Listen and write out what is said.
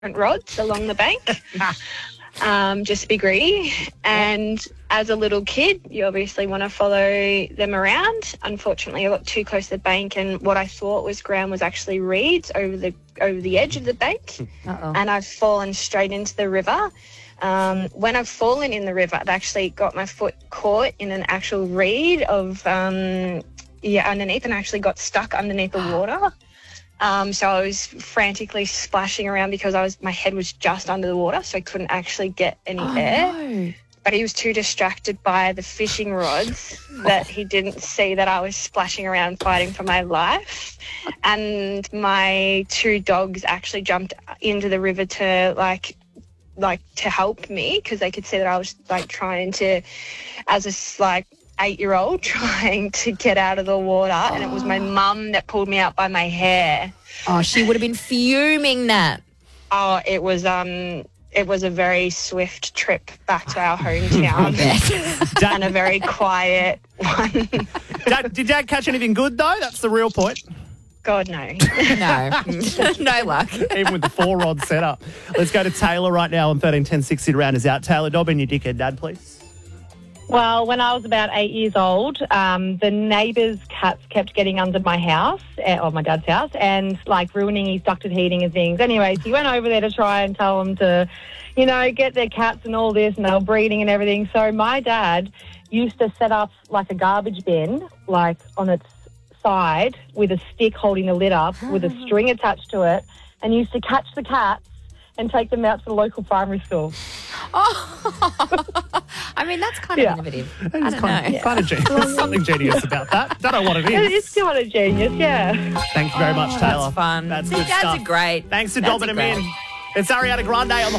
rods along the bank. Just to be greedy. And as a little kid, you obviously want to follow them around. Unfortunately, I got too close to the bank, and what I thought was ground was actually reeds over the edge of the bank. And I've fallen straight into the river. When I've fallen in the river, I've actually got my foot caught in an actual reed of underneath, and actually got stuck underneath the water. So I was frantically splashing around because my head was just under the water, so I couldn't actually get any air. No. But he was too distracted by the fishing rods that he didn't see that I was splashing around fighting for my life. And my 2 dogs actually jumped into the river to to help me, because they could see that I was trying to, as a 8-year-old, trying to get out of the water, and it was my mum that pulled me out by my hair. Oh, she would have been fuming that. Oh, it was a very swift trip back to our hometown and a very quiet one. Did Dad catch anything good, though? That's the real point. God, no. No. No luck. Even with the 4-rod setup. Let's go to Taylor right now on 131060 round is out. Taylor, dob in your dickhead, Dad, please. Well, when I was about 8 years old, the neighbour's cats kept getting under my house, or my dad's house, and ruining his ducted heating and things. Anyways, he went over there to try and tell them to, get their cats and all this, and they were breeding and everything. So my dad used to set up a garbage bin, on its side with a stick holding the lid up with a string attached to it, and used to catch the cats and take them out to the local primary school. Oh, I mean, that's kind of innovative. I don't know. Kind of genius. There's something genius about that. Don't know what it is. It's kind of genius, yeah. Thank you very much, Taylor. That's fun. That's See, good dads stuff. are great. Thanks for Dads dobbing are them great. in. It's Ariana Grande on the